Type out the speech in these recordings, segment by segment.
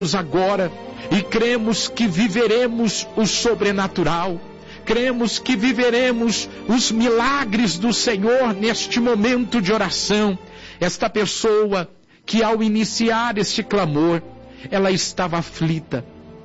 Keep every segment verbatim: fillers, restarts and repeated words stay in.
agora e cremos que viveremos o sobrenatural. Cremos que viveremos os milagres do Senhor neste momento de oração. Esta pessoa que ao iniciar este clamor, ela estava aflita,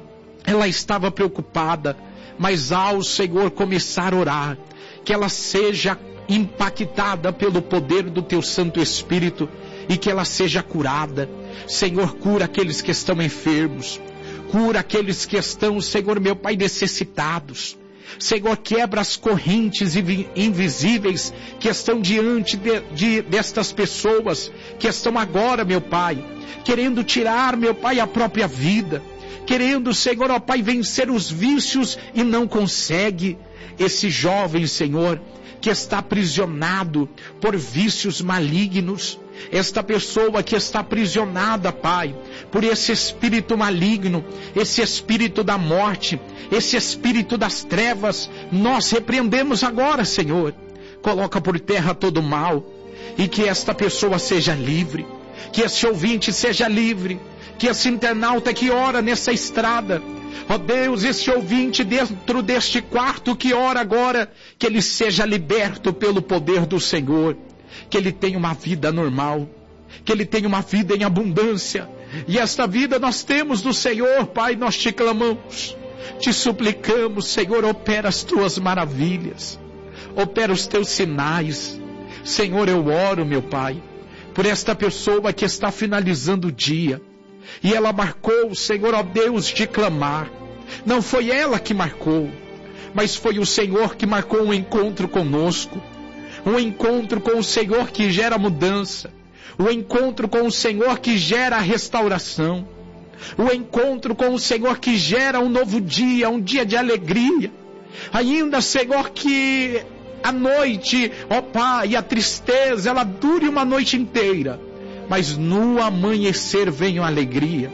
ela estava preocupada, mas ao Senhor começar a orar, que ela seja impactada pelo poder do Teu Santo Espírito e que ela seja curada. Senhor, cura aqueles que estão enfermos, cura aqueles que estão, Senhor meu Pai, necessitados. Senhor, quebra as correntes invisíveis que estão diante de, de, destas pessoas que estão agora, meu Pai, querendo tirar, meu Pai, a própria vida, querendo, Senhor, ó Pai, vencer os vícios e não consegue. Esse jovem, Senhor, que está aprisionado por vícios malignos, esta pessoa que está aprisionada, Pai, por esse espírito maligno, esse espírito da morte, esse espírito das trevas, nós repreendemos agora, Senhor. Coloca por terra todo o mal e que esta pessoa seja livre, que esse ouvinte seja livre, que esse internauta que ora nessa estrada, ó Deus, esse ouvinte dentro deste quarto que ora agora, que ele seja liberto pelo poder do Senhor, que ele tenha uma vida normal, que ele tenha uma vida em abundância. E esta vida nós temos do Senhor, Pai, nós te clamamos, te suplicamos, Senhor, opera as tuas maravilhas, opera os teus sinais. Senhor, eu oro, meu Pai, por esta pessoa que está finalizando o dia, e ela marcou, Senhor, ó Deus, de clamar. Não foi ela que marcou, mas foi o Senhor que marcou um encontro conosco, um encontro com o Senhor que gera mudança, o encontro com o Senhor que gera restauração, o encontro com o Senhor que gera um novo dia, um dia de alegria. Ainda, Senhor, que a noite, ó Pai, a tristeza, ela dure uma noite inteira, mas no amanhecer vem a alegria.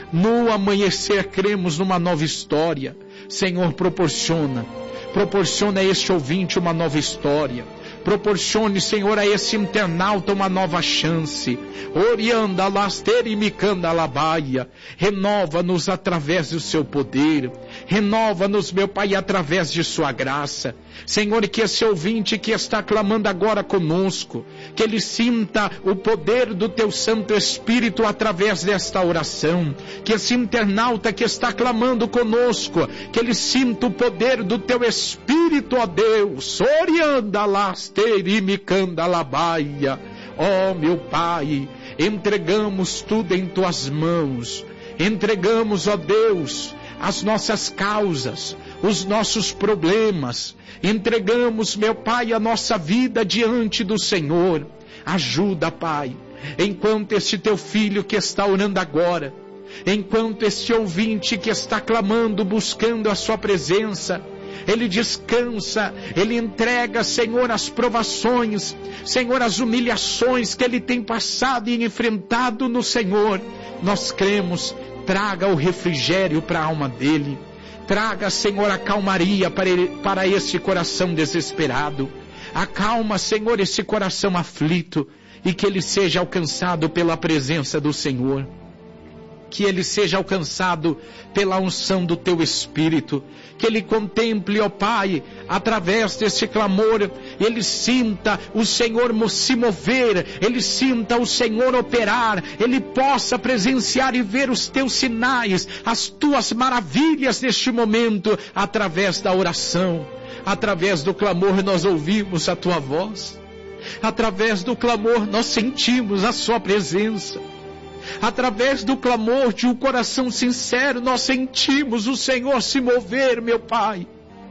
No amanhecer cremos numa nova história. Senhor, proporciona, proporciona a este ouvinte uma nova história. Proporcione, Senhor, a esse internauta uma nova chance. Orianda lasterimicanda labaia. Renova-nos através do seu poder. Renova-nos, meu Pai, através de sua graça. Senhor, que esse ouvinte que está clamando agora conosco, que ele sinta o poder do teu Santo Espírito através desta oração. Que esse internauta que está clamando conosco, que ele sinta o poder do teu Espírito, ó Deus. Orianda lasterimicanda labaia. Ó meu Pai, entregamos tudo em tuas mãos. Entregamos, ó Deus, as nossas causas, os nossos problemas. Entregamos, meu Pai, a nossa vida diante do Senhor. Ajuda, Pai, enquanto este teu filho que está orando agora, enquanto este ouvinte que está clamando, buscando a sua presença, ele descansa, ele entrega, Senhor, as provações, Senhor, as humilhações que ele tem passado e enfrentado no Senhor. Nós cremos, traga o refrigério para a alma dele. Traga, Senhor, a calmaria para, ele, para esse coração desesperado. Acalma, Senhor, esse coração aflito e que ele seja alcançado pela presença do Senhor. Que ele seja alcançado pela unção do teu Espírito. Que ele contemple, ó Pai, através desse clamor, ele sinta o Senhor se mover, ele sinta o Senhor operar, ele possa presenciar e ver os teus sinais, as tuas maravilhas neste momento, através da oração. Através do clamor nós ouvimos a tua voz, através do clamor nós sentimos a sua presença. Através do clamor de um coração sincero, nós sentimos o Senhor se mover, meu Pai.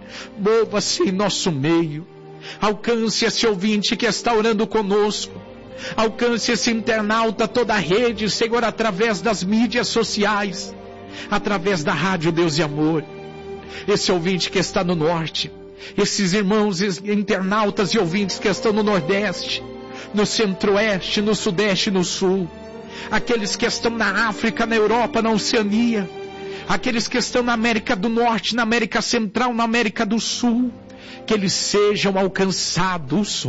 Mova-se em nosso meio. Alcance esse ouvinte que está orando conosco. Alcance esse internauta, toda a rede, Senhor, através das mídias sociais, através da rádio Deus e Amor. Esse ouvinte que está no norte, esses irmãos internautas e ouvintes que estão no nordeste, no centro-oeste, no sudeste e no sul. Aqueles que estão na África, na Europa, na Oceania, aqueles que estão na América do Norte, na América Central, na América do Sul, que eles sejam alcançados,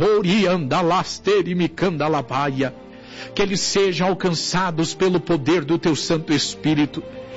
que eles sejam alcançados pelo poder do teu Santo Espírito,